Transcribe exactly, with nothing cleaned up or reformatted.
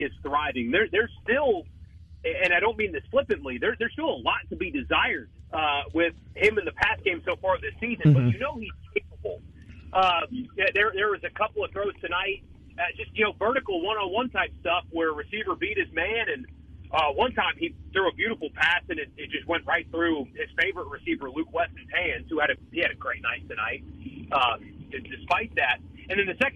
is thriving. There, there's still, and I don't mean this flippantly, there, there's still a lot to be desired uh, with him in the pass game so far this season. Mm-hmm. But you know he's capable. Uh, there, there was a couple of throws tonight, uh, just you know, vertical one-on-one type stuff where a receiver beat his man, and uh, one time he threw a beautiful pass and it, it just went right through his favorite receiver, Luke Weston's hands, who had a he had a great night tonight. Uh, despite that, and then the second.